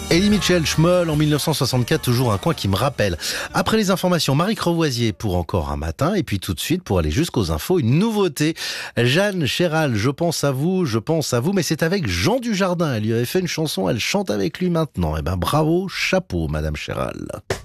Eddie Mitchell, Schmoll en 1964, toujours un coin qui me rappelle. Après les informations, Marie Crevoisier pour encore un matin. Et puis tout de suite, pour aller jusqu'aux infos, une nouveauté. Jeanne Chéral, je pense à vous, mais c'est avec Jean Dujardin. Elle lui avait fait une chanson, elle chante avec lui maintenant. Eh ben bravo, chapeau, Madame Chéral.